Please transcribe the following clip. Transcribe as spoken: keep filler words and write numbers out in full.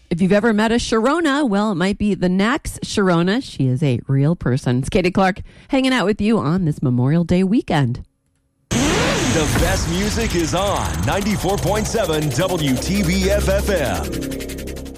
If you've ever met a Sharona, well, it might be the next Sharona. She is a real person. It's Katie Clark hanging out with you on this Memorial Day weekend. The best music is on ninety-four point seven W T B F F M.